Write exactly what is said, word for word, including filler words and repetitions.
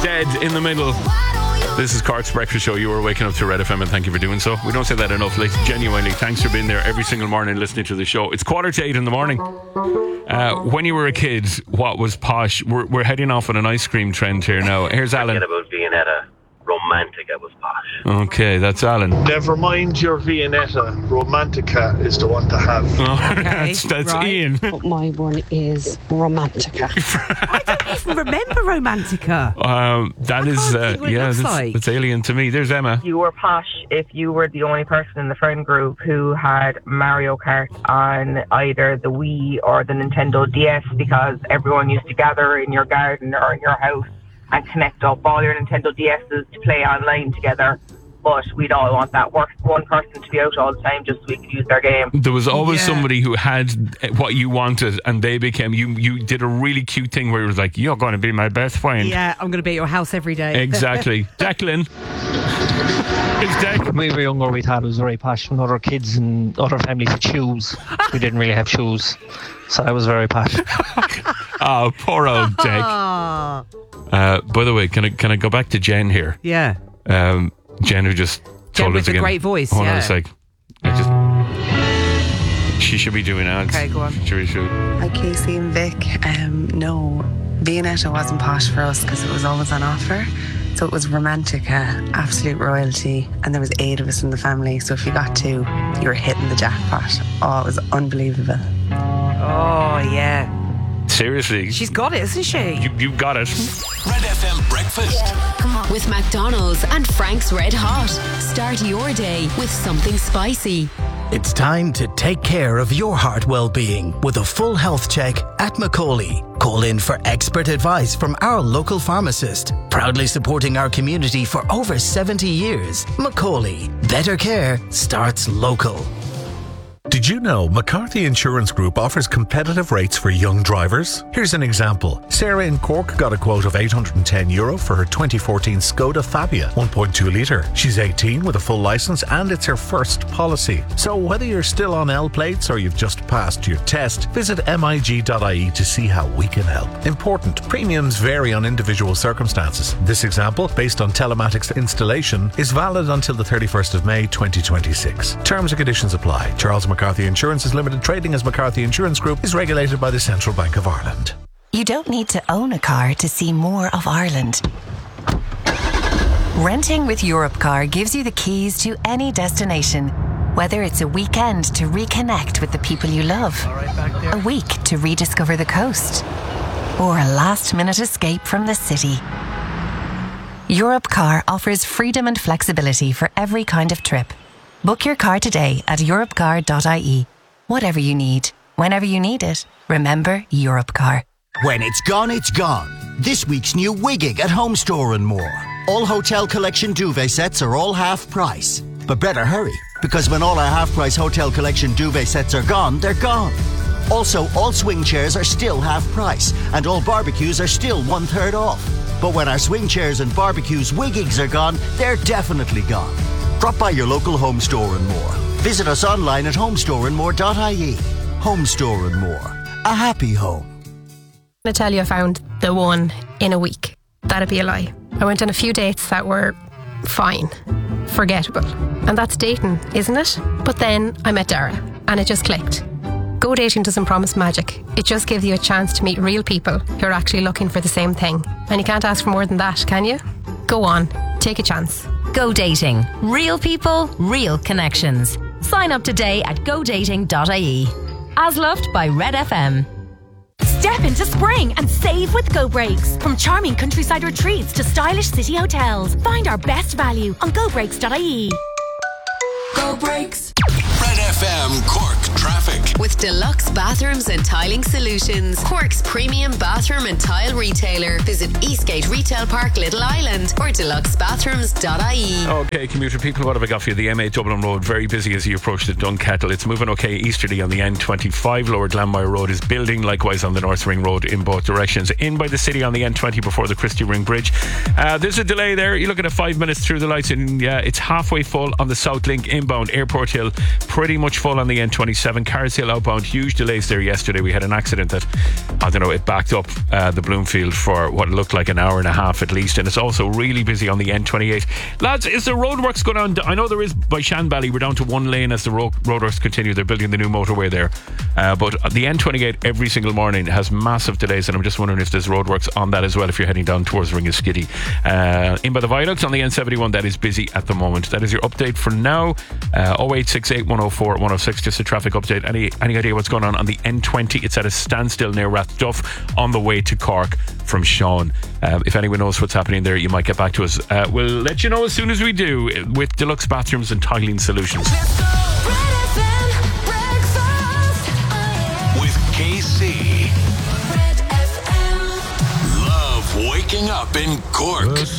dead in the middle. This is Cork's Breakfast Show. You are waking up to Red F M, and thank you for doing so. We don't say that enough, like, genuinely. Thanks for being there every single morning listening to the show. It's quarter to eight in the morning. Uh, when you were a kid, what was posh? We're, we're heading off on an ice cream trend here now. Here's Alan. Forget about Viennetta. Romantica was posh. Okay, that's Alan. Never mind your Viennetta. Romantica is the one to have. Oh, Okay, that's that's right. Ian. But my one is Romantica. I don't even remember Romantica. Um, that I is, can't uh, think what it yeah, looks that's, like. that's alien to me. There's Emma. You were posh if you were the only person in the friend group who had Mario Kart on either the Wii or the Nintendo D S, because everyone used to gather in your garden or in your house and connect up all your Nintendo D S's to play online together. But we'd all want that work, one person to be out all the time just so we could use their game. There was always Yeah. somebody who had what you wanted, and they became, you You did a really cute thing where it was like, you're going to be my best friend. Yeah, I'm going to be at your house every day. Exactly. Declan. It's Deck. When we were younger, we thought it was very posh when other kids and other families had shoes. We didn't really have shoes, so I was very posh. Oh, poor old Deck. Ah, Uh, by the way, can I can I go back to Jen here? yeah. Um, Jen, who just Jen told with us the again. great voice, Hold on yeah. a sec. I just. She should be doing ads. Okay, go on. She really should. Hi, Casey and Vic. Um, no, Viennetta wasn't posh for us because it was always on offer. So it was Romantica, absolute royalty, and there was eight of us in the family. So if you got two, you were hitting the jackpot. Oh, it was unbelievable. Oh, yeah. Seriously. She's got it, isn't she? You, you got it. Red F M Breakfast. With McDonald's and Frank's Red Hot. Start your day with something spicy. It's time to take care of your heart well-being with a full health check at Macaulay. Call in for expert advice from our local pharmacist. Proudly supporting our community for over seventy years. Macaulay. Better care starts local. Did you know McCarthy Insurance Group offers competitive rates for young drivers? Here's an example. Sarah in Cork got a quote of eight hundred ten euro for her twenty fourteen Skoda Fabia one point two litre. She's eighteen with a full licence and it's her first policy. So whether you're still on L plates or you've just passed your test, visit M I G dot I E to see how we can help. Important, premiums vary on individual circumstances. This example, based on telematics installation, is valid until the thirty-first of May twenty twenty-six. Terms and conditions apply. Charles McCarthy Insurance is limited trading as McCarthy Insurance Group is regulated by the Central Bank of Ireland. You don't need to own a car to see more of Ireland. Renting with Europcar gives you the keys to any destination, whether it's a weekend to reconnect with the people you love, a week to rediscover the coast, or a last-minute escape from the city. Europcar offers freedom and flexibility for every kind of trip. Book your car today at europcar dot I E. Whatever you need, whenever you need it, remember Europcar. When it's gone, it's gone. This week's new Wigging at Home Store and More. All Hotel Collection duvet sets are all half price. But better hurry, because when all our half price Hotel Collection duvet sets are gone, they're gone. Also, all swing chairs are still half price, and all barbecues are still one third off. But when our swing chairs and barbecues Wiggings are gone, they're definitely gone. Drop by your local Home Store and More. Visit us online at home store and more dot I E. Home Store and More. A happy home. I tell you I found the one in a week. That'd be a lie. I went on a few dates that were fine, forgettable. And that's dating, isn't it? But then I met Dara and it just clicked. Go dating doesn't promise magic. It just gives you a chance to meet real people who are actually looking for the same thing. And you can't ask for more than that, can you? Go on, take a chance. Go dating. Real people, real connections. Sign up today at go dating dot I E. As loved by Red F M. Step into spring and save with Go Breaks. From charming countryside retreats to stylish city hotels, find our best value on go breaks dot I E. Go Breaks. Red F M Cork traffic. With Deluxe Bathrooms and Tiling Solutions, Cork's premium bathroom and tile retailer. Visit Eastgate Retail Park, Little Island, or deluxe bathrooms dot I E. Okay, commuter people, what have I got for you? The M eight Dublin Road, very busy as you approach the Dunkettle. It's moving okay easterly on the N twenty-five. Lower Glanmire Road is building, likewise on the North Ring Road in both directions. In by the city on the N twenty before the Christie Ring Bridge. Uh, there's a delay there. You're looking at five minutes through the lights, and yeah, it's halfway full on the South Link inbound. Airport Hill, pretty much full on the N twenty-seven. Carr's Hill Hill outbound, huge delays there yesterday. We had an accident that, I don't know, it backed up uh, the Bloomfield for what looked like an hour and a half at least, and it's also really busy on the N twenty-eight. Lads, is there roadworks going on? I know there is by Shanbally. We're down to one lane as the road, roadworks continue. They're building the new motorway there. Uh, but the N twenty-eight every single morning has massive delays, and I'm just wondering if there's roadworks on that as well if you're heading down towards Ringaskiddy. Uh, in by the viaducts on the N seventy-one, that is busy at the moment. That is your update for now. Uh, oh eight six eight, one oh four, one oh six, just a traffic update. Any any idea what's going on on the N twenty? It's at a standstill near Rathduff on the way to Cork from Sean. Um, if anyone knows what's happening there, you might get back to us. Uh, we'll let you know as soon as we do with Deluxe Bathrooms and Tiling Solutions. With K C. Love waking up in Cork.